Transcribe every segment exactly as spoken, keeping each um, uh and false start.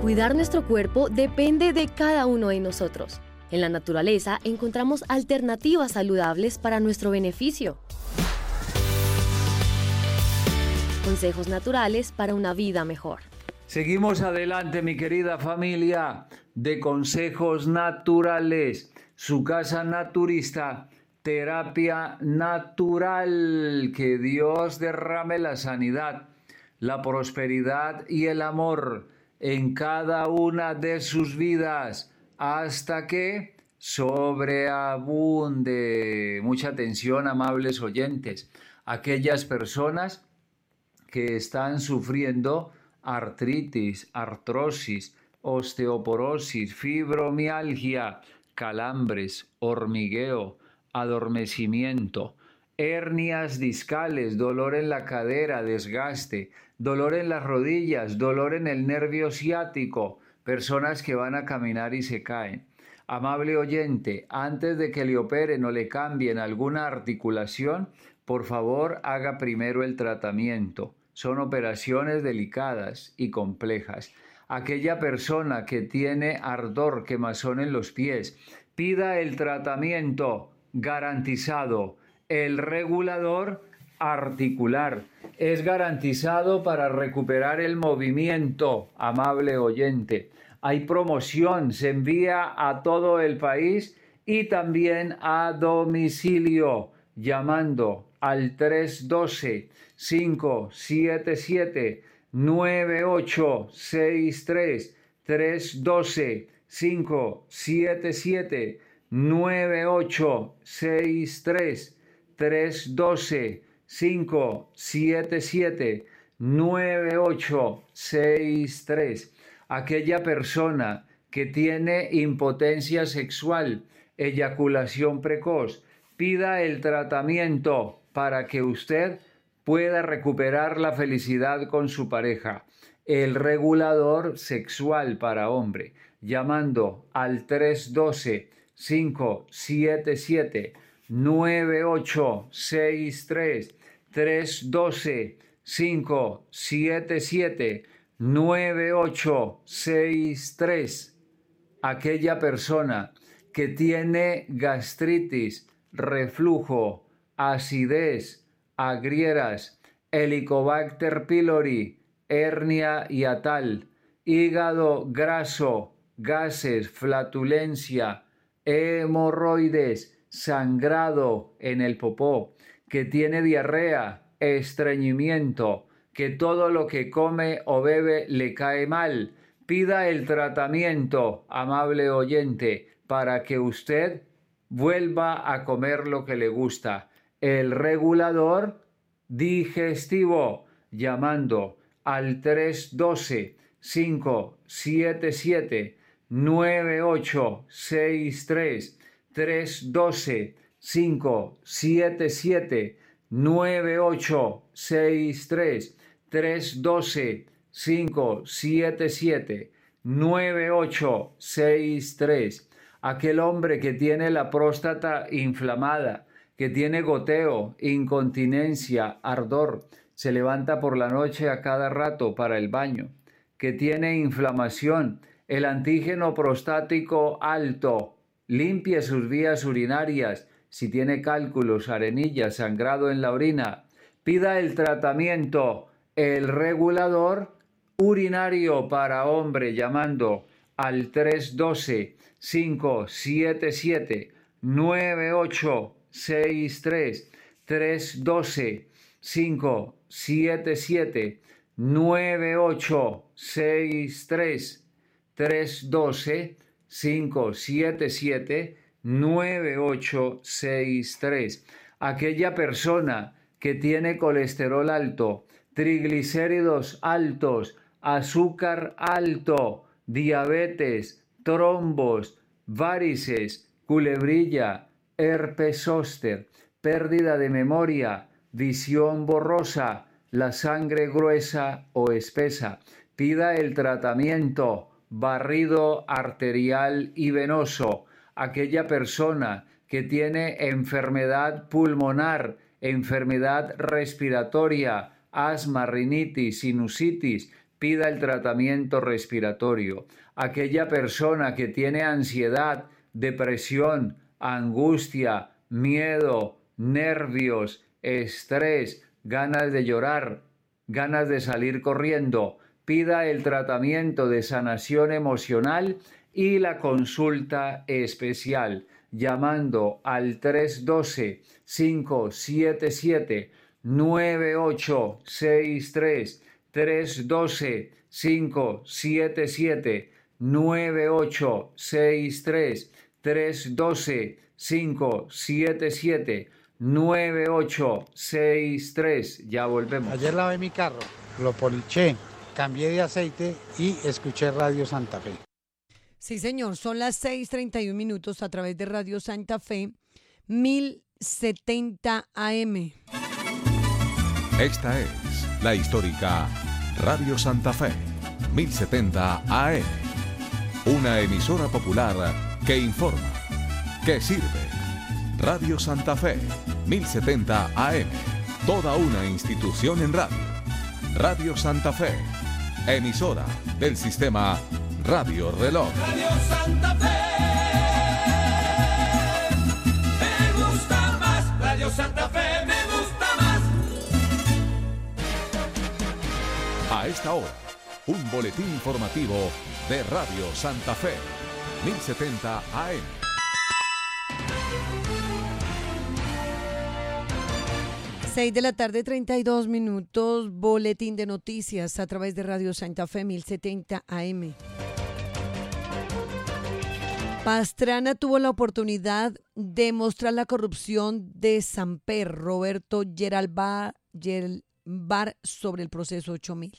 Cuidar nuestro cuerpo depende de cada uno de nosotros. En la naturaleza encontramos alternativas saludables para nuestro beneficio. Consejos naturales para una vida mejor. Seguimos adelante, mi querida familia de Consejos Naturales, su casa naturista, terapia natural. Que Dios derrame la sanidad, la prosperidad y el amor en cada una de sus vidas hasta que sobreabunde. Mucha atención, amables oyentes. Aquellas personas que están sufriendo artritis, artrosis, osteoporosis, fibromialgia, calambres, hormigueo, adormecimiento, hernias discales, dolor en la cadera, desgaste, dolor en las rodillas, dolor en el nervio ciático, personas que van a caminar y se caen. Amable oyente, antes de que le operen o le cambien alguna articulación, por favor haga primero el tratamiento. Son operaciones delicadas y complejas. Aquella persona que tiene ardor, quemazón en los pies, pida el tratamiento garantizado. El regulador articular es garantizado para recuperar el movimiento, amable oyente. Hay promoción, se envía a todo el país y también a domicilio, llamando al tres uno dos, cinco siete siete, nueve ocho seis tres, tres uno dos, cinco siete siete, nueve ocho seis tres, tres uno dos, cinco siete siete, nueve ocho seis tres. Aquella persona que tiene impotencia sexual, eyaculación precoz, pida el tratamiento para que usted pueda recuperar la felicidad con su pareja. El regulador sexual para hombre, llamando al tres uno dos, cinco siete siete, nueve ocho seis tres, tres uno dos, cinco siete siete, nueve ocho seis tres. Aquella persona que tiene gastritis, reflujo, acidez, agrieras, Helicobacter pylori, hernia hiatal, hígado graso, gases, flatulencia, hemorroides, sangrado en el popó, que tiene diarrea, estreñimiento, que todo lo que come o bebe le cae mal, pida el tratamiento, amable oyente, para que usted vuelva a comer lo que le gusta. El regulador digestivo, llamando al tres uno dos, cinco siete siete, nueve ocho seis tres, tres uno dos, cinco siete siete, nueve ocho seis tres, tres uno dos, cinco siete siete, nueve ocho seis tres. Aquel hombre que tiene la próstata inflamada, que tiene goteo, incontinencia, ardor, se levanta por la noche a cada rato para el baño, que tiene inflamación, el antígeno prostático alto, limpie sus vías urinarias, si tiene cálculos, arenillas, sangrado en la orina, pida el tratamiento, el regulador urinario para hombre, llamando al tres uno dos, cinco siete siete, nueve ocho seis tres, tres uno dos, cinco siete siete, nueve ocho seis tres, tres uno dos, cinco siete siete, nueve ocho seis tres. Aquella persona que tiene colesterol alto, triglicéridos altos, azúcar alto, diabetes, trombos, varices, culebrilla, herpes zóster, pérdida de memoria, visión borrosa, la sangre gruesa o espesa. Pida el tratamiento, barrido arterial y venoso. Aquella persona que tiene enfermedad pulmonar, enfermedad respiratoria, asma, rinitis, sinusitis, pida el tratamiento respiratorio. Aquella persona que tiene ansiedad, depresión, angustia, miedo, nervios, estrés, ganas de llorar, ganas de salir corriendo, pida el tratamiento de sanación emocional y la consulta especial llamando al tres uno dos, cinco siete siete, nueve ocho seis tres, tres uno dos, cinco siete siete, nueve ocho seis tres, tres uno dos, cinco siete siete, nueve ocho seis tres. Ya volvemos. Ayer lavé mi carro, lo poliché, cambié de aceite y escuché Radio Santa Fe. Sí, señor, son las seis treinta y un minutos a través de Radio Santa Fe, mil setenta A M. Esta es la histórica Radio Santa Fe, mil setenta A M. Una emisora popular que informa, que sirve. Radio Santa Fe, mil setenta A M. Toda una institución en radio. Radio Santa Fe, emisora del sistema Radio Reloj. Radio Santa Fe, me gusta más. Radio Santa Fe, me gusta más. A esta hora, un boletín informativo de Radio Santa Fe, mil setenta A M. seis de la tarde, treinta y dos minutos, boletín de noticias a través de Radio Santa Fe, mil setenta A M. Pastrana tuvo la oportunidad de mostrar la corrupción de Samper, Roberto Geralbar, Geralbar sobre el proceso ocho mil.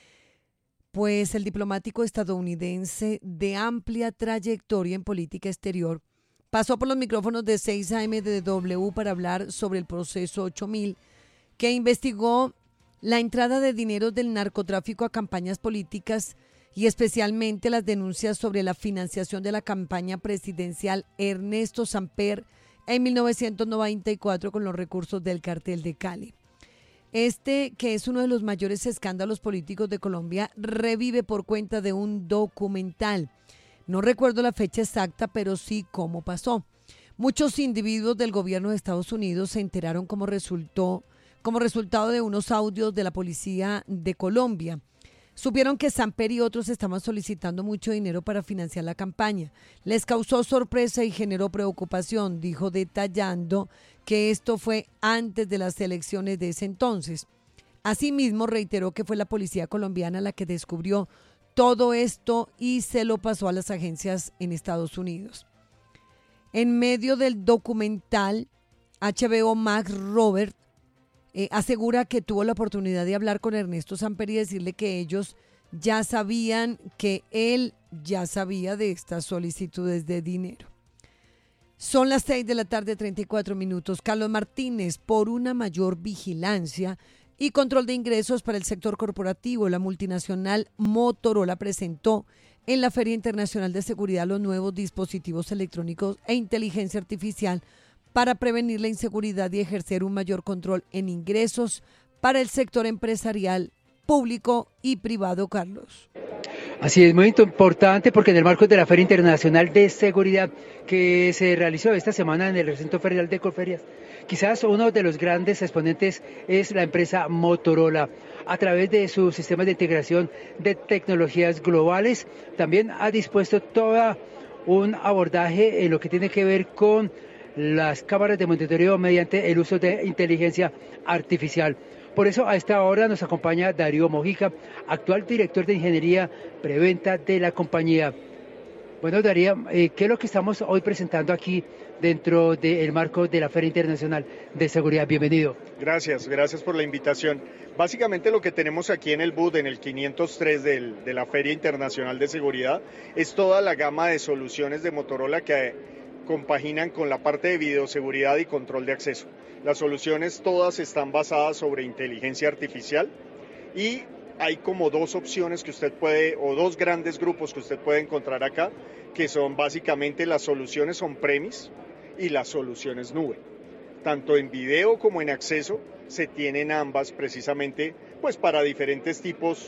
Pues el diplomático estadounidense de amplia trayectoria en política exterior pasó por los micrófonos de seis A M de W para hablar sobre el proceso ocho mil, que investigó la entrada de dinero del narcotráfico a campañas políticas y especialmente las denuncias sobre la financiación de la campaña presidencial Ernesto Samper en mil novecientos noventa y cuatro con los recursos del cartel de Cali. Este, que es uno de los mayores escándalos políticos de Colombia, revive por cuenta de un documental. No recuerdo la fecha exacta, pero sí cómo pasó. Muchos individuos del gobierno de Estados Unidos se enteraron como resultó, como resultado de unos audios de la policía de Colombia. Supieron que Samper y otros estaban solicitando mucho dinero para financiar la campaña. Les causó sorpresa y generó preocupación, dijo, detallando que esto fue antes de las elecciones de ese entonces. Asimismo, reiteró que fue la policía colombiana la que descubrió todo esto y se lo pasó a las agencias en Estados Unidos. En medio del documental, H B O Max Robert eh, asegura que tuvo la oportunidad de hablar con Ernesto Samper y decirle que ellos ya sabían, que él ya sabía de estas solicitudes de dinero. Son las seis de la tarde, treinta y cuatro minutos. Carlos Martínez, por una mayor vigilancia y control de ingresos para el sector corporativo, la multinacional Motorola presentó en la Feria Internacional de Seguridad los nuevos dispositivos electrónicos e inteligencia artificial para prevenir la inseguridad y ejercer un mayor control en ingresos para el sector empresarial, público y privado, Carlos. Así es, muy importante porque en el marco de la Feria Internacional de Seguridad que se realizó esta semana en el recinto ferial de Colferias, quizás uno de los grandes exponentes es la empresa Motorola. A través de sus sistemas de integración de tecnologías globales, también ha dispuesto todo un abordaje en lo que tiene que ver con las cámaras de monitoreo mediante el uso de inteligencia artificial. Por eso a esta hora nos acompaña Darío Mojica, actual director de ingeniería preventa de la compañía. Bueno, Darío, eh, ¿qué es lo que estamos hoy presentando aquí dentro del marco de la Feria Internacional de Seguridad? Bienvenido. Gracias, gracias por la invitación. Básicamente lo que tenemos aquí en el booth, en el quinientos tres del, de la Feria Internacional de Seguridad, es toda la gama de soluciones de Motorola que compaginan con la parte de videoseguridad y control de acceso. Las soluciones todas están basadas sobre inteligencia artificial y hay como dos opciones que usted puede, o dos grandes grupos que usted puede encontrar acá, que son básicamente las soluciones on-premise y las soluciones nube. Tanto en video como en acceso se tienen ambas precisamente pues para diferentes tipos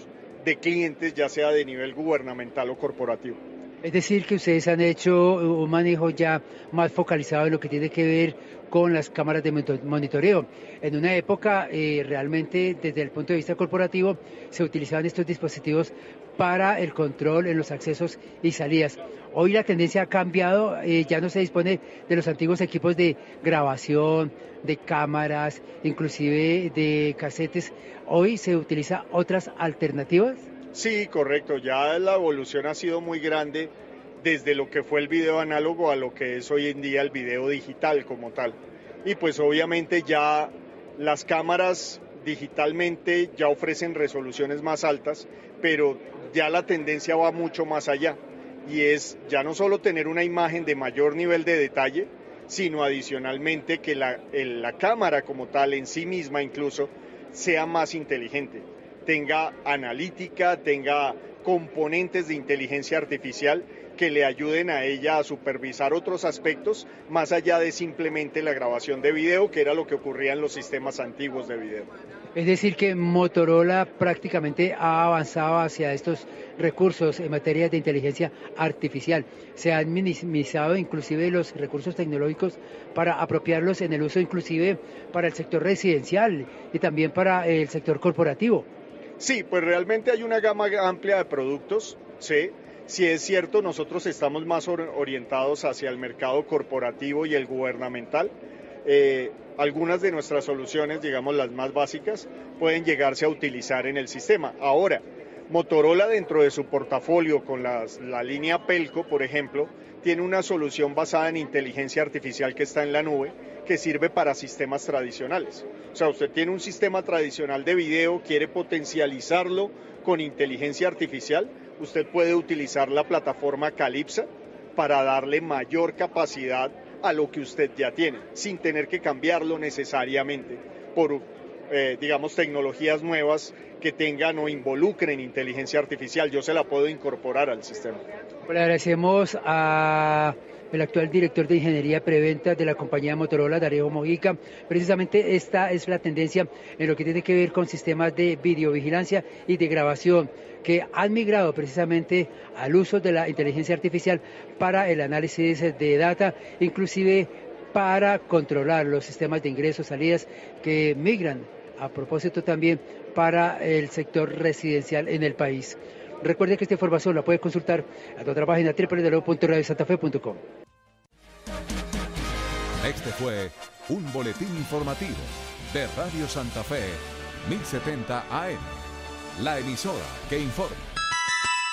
de clientes, ya sea de nivel gubernamental o corporativo. Es decir, que ustedes han hecho un manejo ya más focalizado en lo que tiene que ver con las cámaras de monitoreo. En una época, eh, realmente, desde el punto de vista corporativo, se utilizaban estos dispositivos para el control en los accesos y salidas. Hoy la tendencia ha cambiado, eh, ya no se dispone de los antiguos equipos de grabación, de cámaras, inclusive de casetes. Hoy se utiliza otras alternativas. Sí, correcto, ya la evolución ha sido muy grande desde lo que fue el video análogo a lo que es hoy en día el video digital como tal. Y pues obviamente ya las cámaras digitalmente ya ofrecen resoluciones más altas, pero ya la tendencia va mucho más allá y es ya no solo tener una imagen de mayor nivel de detalle, sino adicionalmente que la, el, la cámara como tal en sí misma incluso sea más inteligente, tenga analítica, tenga componentes de inteligencia artificial que le ayuden a ella a supervisar otros aspectos más allá de simplemente la grabación de video, que era lo que ocurría en los sistemas antiguos de video. Es decir, que Motorola prácticamente ha avanzado hacia estos recursos en materia de inteligencia artificial. Se han minimizado inclusive los recursos tecnológicos para apropiarlos en el uso inclusive para el sector residencial y también para el sector corporativo. Sí, pues realmente hay una gama amplia de productos, sí. Si es cierto, nosotros estamos más orientados hacia el mercado corporativo y el gubernamental. Eh, algunas de nuestras soluciones, digamos las más básicas, pueden llegarse a utilizar en el sistema. Ahora, Motorola dentro de su portafolio con las, la línea Pelco, por ejemplo, tiene una solución basada en inteligencia artificial que está en la nube, que sirve para sistemas tradicionales. O sea, usted tiene un sistema tradicional de video, quiere potencializarlo con inteligencia artificial, usted puede utilizar la plataforma Calypsa para darle mayor capacidad a lo que usted ya tiene, sin tener que cambiarlo necesariamente por, eh, digamos, tecnologías nuevas que tengan o involucren inteligencia artificial. Yo se la puedo incorporar al sistema. Le agradecemos a el actual director de Ingeniería Preventa de la compañía Motorola, Darío Mojica. Precisamente esta es la tendencia en lo que tiene que ver con sistemas de videovigilancia y de grabación que han migrado precisamente al uso de la inteligencia artificial para el análisis de data, inclusive para controlar los sistemas de ingresos, salidas que migran a propósito también para el sector residencial en el país. Recuerde que esta información la puede consultar a nuestra página doble u doble u doble u punto radio santa fe punto com. Este fue un boletín informativo de Radio Santa Fe mil setenta A M, la emisora que informa.